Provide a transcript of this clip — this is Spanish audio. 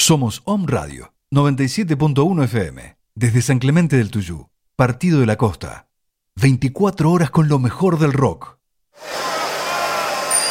Somos Om Radio 97.1 FM, desde San Clemente del Tuyú, Partido de la Costa. 24 horas con lo mejor del rock.